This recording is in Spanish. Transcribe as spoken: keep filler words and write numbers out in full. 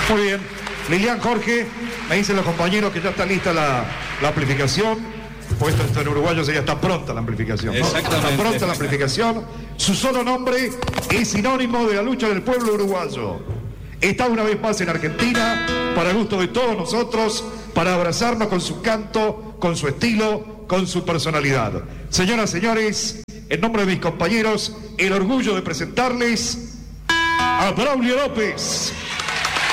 Muy bien. Lilian, Jorge, me dicen los compañeros que ya está lista la, la amplificación. Puesto esto en uruguayo, ya está pronta la amplificación, ¿no? Exactamente. Está pronta la amplificación. Su solo nombre es sinónimo de la lucha del pueblo uruguayo. Está una vez más en Argentina, para gusto de todos nosotros, para abrazarnos con su canto, con su estilo, con su personalidad. Señoras, señores, en nombre de mis compañeros, el orgullo de presentarles a Braulio López.